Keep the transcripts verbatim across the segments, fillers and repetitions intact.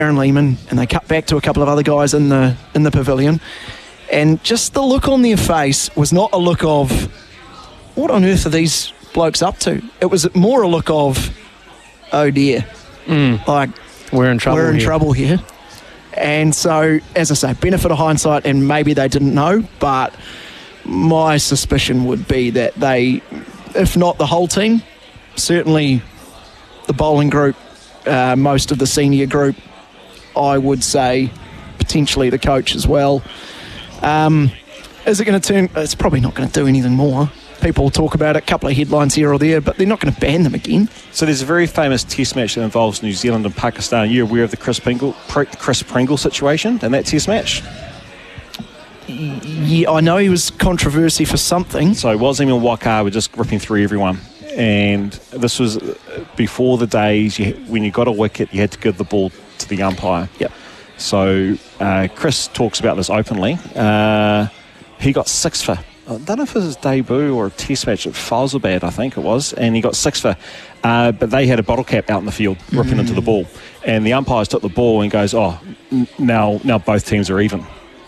Aaron Lehman, and they cut back to a couple of other guys in the in the pavilion, and just the look on their face was not a look of, what on earth are these blokes up to? It was more a look of, oh dear, mm. like we're in trouble we're in here. trouble here. And so, as I say, benefit of hindsight, and maybe they didn't know, but my suspicion would be that they, if not the whole team, certainly the bowling group, uh, most of the senior group, I would say potentially the coach as well. Um, is it going to turn? It's probably not going to do anything more. People will talk about it, a couple of headlines here or there, but they're not going to ban them again. So there's a very famous test match that involves New Zealand and Pakistan. You're aware of the Chris Pringle, Chris Pringle situation in that test match? Yeah, I know he was controversy for something. So Wasim and Waqar were just ripping through everyone. And this was before the days you, when you got a wicket, you had to give the ball to the umpire. Yep. So uh, Chris talks about this openly. Uh, he got six for, I don't know if it was his debut or a test match at Faisalabad, I think it was, and he got six for. Uh, but they had a bottle cap out in the field, ripping mm. into the ball. And the umpires took the ball and goes, oh, n- now now both teams are even.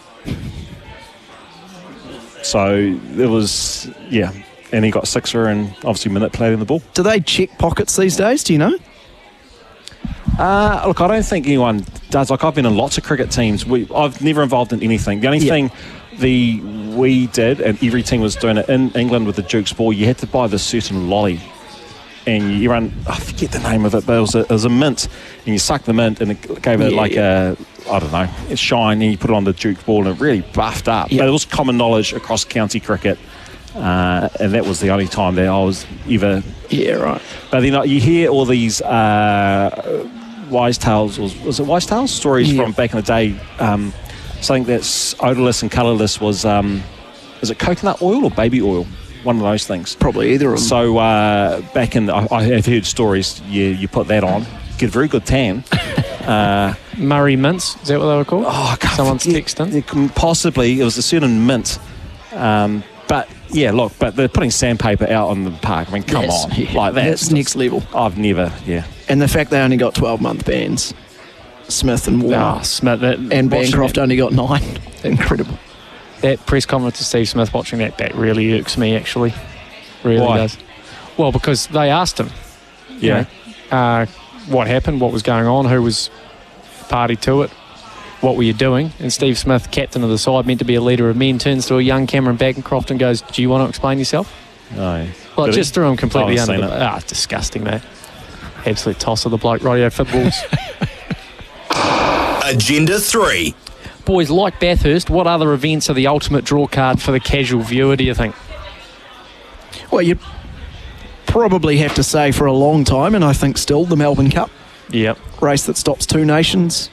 So it was, yeah. And he got sixer and obviously manipulating the ball. Do they check pockets these days? Do you know? Uh, look, I don't think anyone does. Like, I've been in lots of cricket teams. We, I've never involved in anything. The only yeah. thing the we did, and every team was doing it in England with the Duke's ball, you had to buy this certain lolly. And you run, I forget the name of it, but it was a, it was a mint. And you suck the mint and it gave it yeah. like a, I don't know, a shine. And you put it on the Duke's ball and it really buffed up. Yeah. But it was common knowledge across county cricket. Uh, and that was the only time that I was ever... Yeah, right. But then like, you hear all these uh, wise tales, or was it wise tales? Stories yeah. from back in the day. Um, something that's odourless and colourless was, um, is it coconut oil or baby oil? One of those things. Probably either of them. So uh, back in, I, I have heard stories, you, you put that on, get a very good tan. uh, Murray mints, is that what they were called? Oh, I can't Someone's forget. texting. Possibly, it was a certain mint. Um, but yeah, look, but they're putting sandpaper out on the park. I mean, come that's, on, yeah, like that. That's next level. I've never, yeah. And the fact they only got twelve-month bans, Smith and Warner, oh, Smith, that, and Bancroft only got nine. Incredible. That press conference to Steve Smith, watching that, that really irks me. Actually, really Why? does. Well, because they asked him, yeah, you know, uh, what happened, what was going on, who was party to it. What were you doing? And Steve Smith, captain of the side, meant to be a leader of men, turns to a young Cameron Bancroft and goes, do you want to explain yourself? No. Well, it just threw him completely under the... It. Ah, disgusting, mate. Absolute toss of the bloke, radio footballs. Agenda three. Boys, like Bathurst, what other events are the ultimate draw card for the casual viewer, do you think? Well, you probably have to say for a long time, and I think still, the Melbourne Cup. Yep. Race that stops two nations.